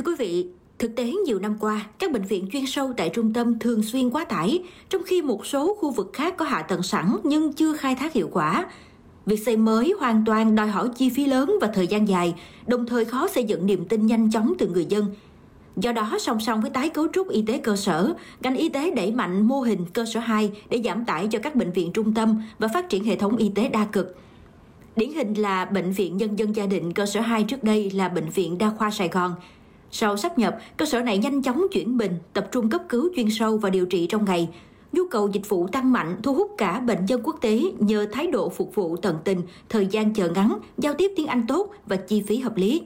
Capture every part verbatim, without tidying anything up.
Thưa quý vị, thực tế nhiều năm qua, các bệnh viện chuyên sâu tại trung tâm thường xuyên quá tải, trong khi một số khu vực khác có hạ tầng sẵn nhưng chưa khai thác hiệu quả. Việc xây mới hoàn toàn đòi hỏi chi phí lớn và thời gian dài, đồng thời khó xây dựng niềm tin nhanh chóng từ người dân. Do đó, song song với tái cấu trúc y tế cơ sở, ngành y tế đẩy mạnh mô hình cơ sở hai để giảm tải cho các bệnh viện trung tâm và phát triển hệ thống y tế đa cực. Điển hình là Bệnh viện Nhân dân Gia Định cơ sở hai trước đây là Bệnh viện Đa khoa Sài Gòn. Sau sáp nhập, cơ sở này nhanh chóng chuyển mình, tập trung cấp cứu chuyên sâu và điều trị trong ngày. Nhu cầu dịch vụ tăng mạnh, thu hút cả bệnh nhân quốc tế nhờ thái độ phục vụ tận tình, thời gian chờ ngắn, giao tiếp tiếng Anh tốt và chi phí hợp lý.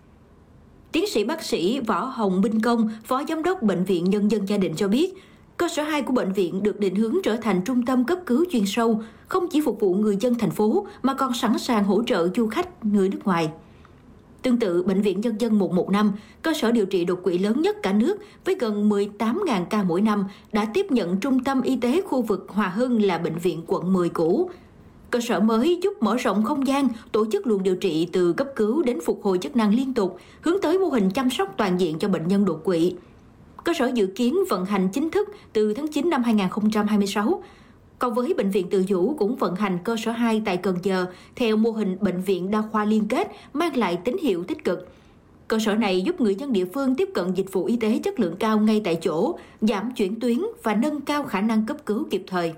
Tiến sĩ bác sĩ Võ Hồng Minh Công, Phó Giám đốc Bệnh viện Nhân dân Gia Định cho biết, cơ sở hai của bệnh viện được định hướng trở thành trung tâm cấp cứu chuyên sâu, không chỉ phục vụ người dân thành phố mà còn sẵn sàng hỗ trợ du khách người nước ngoài. Tương tự, Bệnh viện Nhân dân một một năm, cơ sở điều trị đột quỵ lớn nhất cả nước với gần mười tám nghìn ca mỗi năm, đã tiếp nhận trung tâm y tế khu vực Hòa Hưng là Bệnh viện quận mười cũ. Cơ sở mới giúp mở rộng không gian, tổ chức luồng điều trị từ cấp cứu đến phục hồi chức năng liên tục, hướng tới mô hình chăm sóc toàn diện cho bệnh nhân đột quỵ. Cơ sở dự kiến vận hành chính thức từ tháng chín năm hai nghìn không trăm hai mươi sáu. Còn với Bệnh viện Từ Dũ cũng vận hành cơ sở hai tại Cần Giờ theo mô hình bệnh viện đa khoa liên kết, mang lại tín hiệu tích cực. Cơ sở này giúp người dân địa phương tiếp cận dịch vụ y tế chất lượng cao ngay tại chỗ, giảm chuyển tuyến và nâng cao khả năng cấp cứu kịp thời.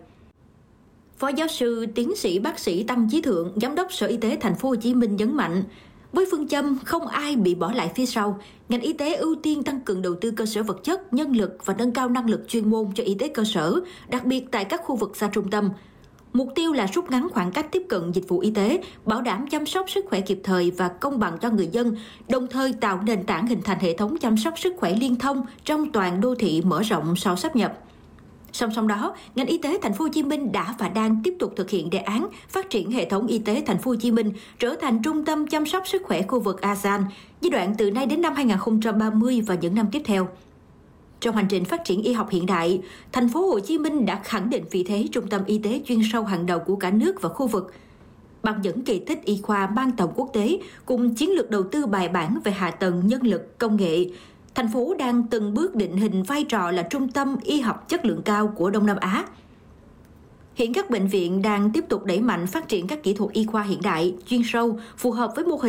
Phó giáo sư tiến sĩ bác sĩ Tăng Chí Thượng, Giám đốc Sở Y tế Thành phố Hồ Chí Minh nhấn mạnh, với phương châm không ai bị bỏ lại phía sau, ngành y tế ưu tiên tăng cường đầu tư cơ sở vật chất, nhân lực và nâng cao năng lực chuyên môn cho y tế cơ sở, đặc biệt tại các khu vực xa trung tâm. Mục tiêu là rút ngắn khoảng cách tiếp cận dịch vụ y tế, bảo đảm chăm sóc sức khỏe kịp thời và công bằng cho người dân, đồng thời tạo nền tảng hình thành hệ thống chăm sóc sức khỏe liên thông trong toàn đô thị mở rộng sau sáp nhập. Song song đó, ngành y tế Thành phố Hồ Chí Minh đã và đang tiếp tục thực hiện đề án phát triển hệ thống y tế Thành phố Hồ Chí Minh trở thành trung tâm chăm sóc sức khỏe khu vực a sê an giai đoạn từ nay đến năm hai nghìn không trăm ba mươi và những năm tiếp theo. Trong hành trình phát triển y học hiện đại, Thành phố Hồ Chí Minh đã khẳng định vị thế trung tâm y tế chuyên sâu hàng đầu của cả nước và khu vực. Bằng những kỳ tích y khoa mang tầm quốc tế cùng chiến lược đầu tư bài bản về hạ tầng, nhân lực, công nghệ, thành phố đang từng bước định hình vai trò là trung tâm y học chất lượng cao của Đông Nam Á. Hiện các bệnh viện đang tiếp tục đẩy mạnh phát triển các kỹ thuật y khoa hiện đại, chuyên sâu, phù hợp với mô hình